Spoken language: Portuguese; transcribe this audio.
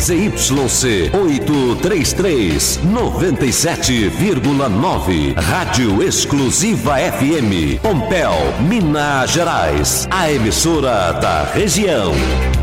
ZYC 833, 97,9. Rádio Exclusiva FM, Pompéu, Minas Gerais. A emissora da região.